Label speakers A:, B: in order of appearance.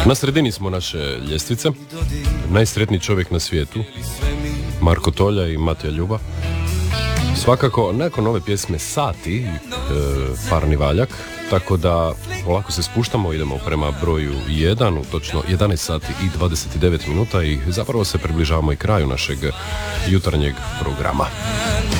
A: Na sredini smo naše ljestvice. Najsretniji čovjek na svijetu, Marko Tolja i Matija Ljuba. Svakako, nakon ove pjesme Sati, parni valjak, tako da polako se spuštamo, idemo prema broju 1, u točno 11 sati i 29 minuta i zapravo se približavamo i kraju našeg jutarnjeg programa.